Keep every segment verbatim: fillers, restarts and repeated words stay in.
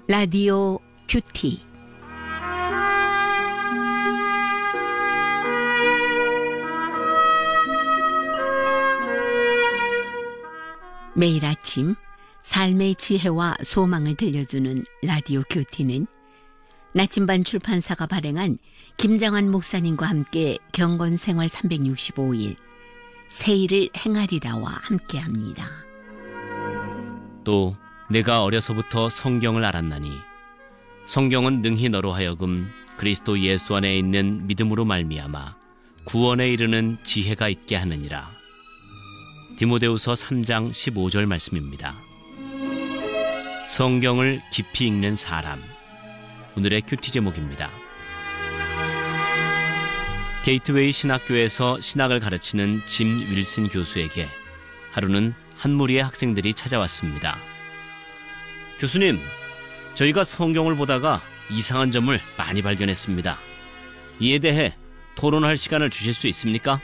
라디오 큐티. 매일 아침 삶의 지혜와 소망을 들려주는 라디오 큐티는 나침반 출판사가 발행한 김장환 목사님과 함께 경건생활 삼백육십오 일 새일을 행하리라와 함께합니다. 또 내가 어려서부터 성경을 알았나니 성경은 능히 너로 하여금 그리스도 예수 안에 있는 믿음으로 말미암아 구원에 이르는 지혜가 있게 하느니라. 디모데후서 삼 장 십오 절 말씀입니다. 성경을 깊이 읽는 사람, 오늘의 큐티 제목입니다. 게이트웨이 신학교에서 신학을 가르치는 짐 윌슨 교수에게 하루는 한 무리의 학생들이 찾아왔습니다. 교수님, 저희가 성경을 보다가 이상한 점을 많이 발견했습니다. 이에 대해 토론할 시간을 주실 수 있습니까?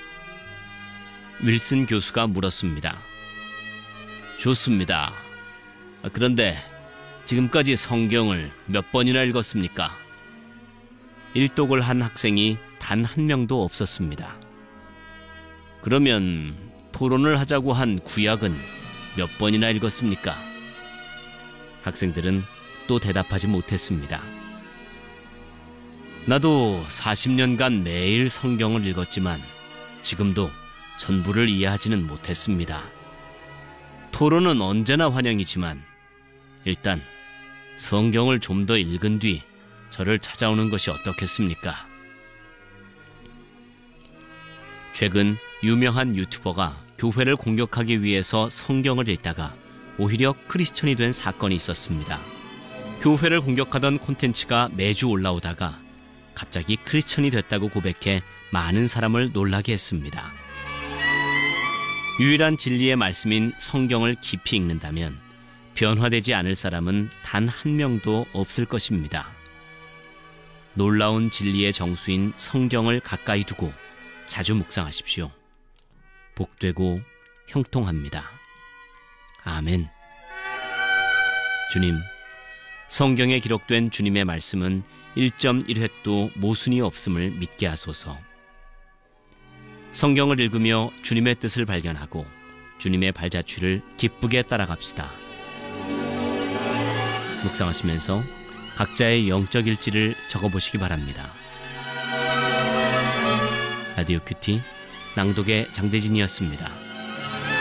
윌슨 교수가 물었습니다. 좋습니다. 그런데 지금까지 성경을 몇 번이나 읽었습니까? 일독을 한 학생이 단 한 명도 없었습니다. 그러면 토론을 하자고 한 구약은 몇 번이나 읽었습니까? 학생들은 또 대답하지 못했습니다. 나도 사십 년간 매일 성경을 읽었지만 지금도 전부를 이해하지는 못했습니다. 토론은 언제나 환영이지만 일단 성경을 좀 더 읽은 뒤 저를 찾아오는 것이 어떻겠습니까? 최근 유명한 유튜버가 교회를 공격하기 위해서 성경을 읽다가 오히려 크리스천이 된 사건이 있었습니다. 교회를 공격하던 콘텐츠가 매주 올라오다가 갑자기 크리스천이 됐다고 고백해 많은 사람을 놀라게 했습니다. 유일한 진리의 말씀인 성경을 깊이 읽는다면 변화되지 않을 사람은 단 한 명도 없을 것입니다. 놀라운 진리의 정수인 성경을 가까이 두고 자주 묵상하십시오. 복되고 형통합니다. 아멘. 주님, 성경에 기록된 주님의 말씀은 일 점 일 획도 모순이 없음을 믿게 하소서. 성경을 읽으며 주님의 뜻을 발견하고 주님의 발자취를 기쁘게 따라갑시다. 묵상하시면서 각자의 영적 일지를 적어보시기 바랍니다. 라디오 큐티 낭독의 장대진이었습니다.